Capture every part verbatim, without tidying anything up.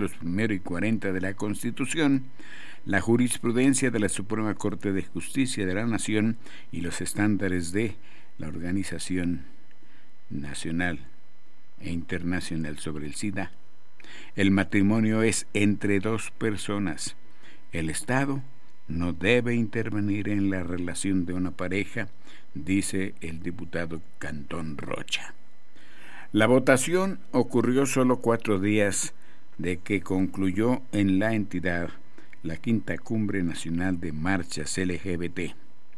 artículos primero y cuarenta de la Constitución, la jurisprudencia de la Suprema Corte de Justicia de la Nación y los estándares de la Organización Nacional e Internacional sobre el SIDA. El matrimonio es entre dos personas. El Estado no debe intervenir en la relación de una pareja, dice el diputado Cantón Rocha. La votación ocurrió solo cuatro días de que concluyó en la entidad la quinta Cumbre Nacional de Marchas L G B T,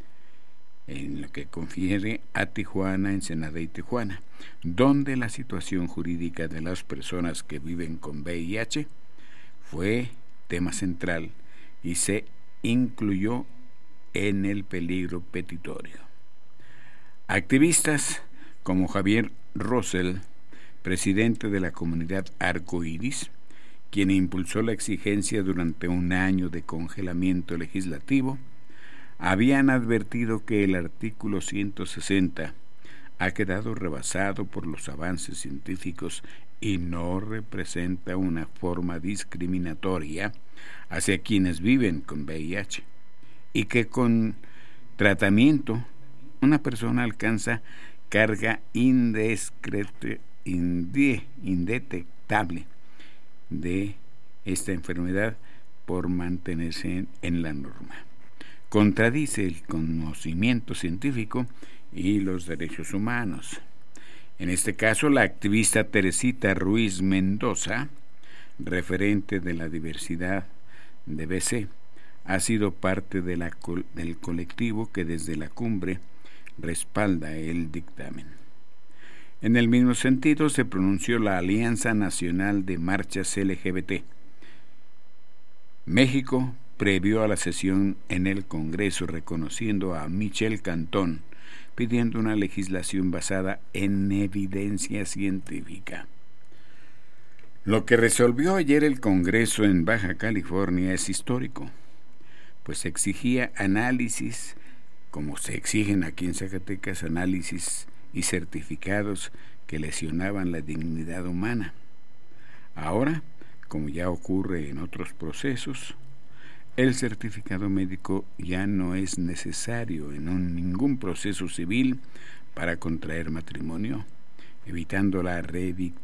en lo que confiere a Tijuana, Ensenada y Tijuana, donde la situación jurídica de las personas que viven con V I H fue tema central y se incluyó en el peligro petitorio. Activistas como Javier Rosell, presidente de la comunidad Arcoíris, quien impulsó la exigencia durante un año de congelamiento legislativo, habían advertido que el artículo ciento sesenta ha quedado rebasado por los avances científicos y no representa una forma discriminatoria hacia quienes viven con V I H, y que con tratamiento una persona alcanza carga indiscrete, inde, indetectable de esta enfermedad por mantenerse en, en la norma. Contradice el conocimiento científico y los derechos humanos. En este caso, la activista Teresita Ruiz Mendoza, referente de la diversidad de B C, ha sido parte de la, del colectivo que desde la cumbre respalda el dictamen. En el mismo sentido se pronunció la Alianza Nacional de Marchas L G B T. México previó a la sesión en el Congreso reconociendo a Michel Cantón, pidiendo una legislación basada en evidencia científica. Lo que resolvió ayer el Congreso en Baja California es histórico, pues exigía análisis, como se exigen aquí en Zacatecas, análisis y certificados que lesionaban la dignidad humana. Ahora, como ya ocurre en otros procesos, el certificado médico ya no es necesario en un, ningún proceso civil para contraer matrimonio, evitando la revictimización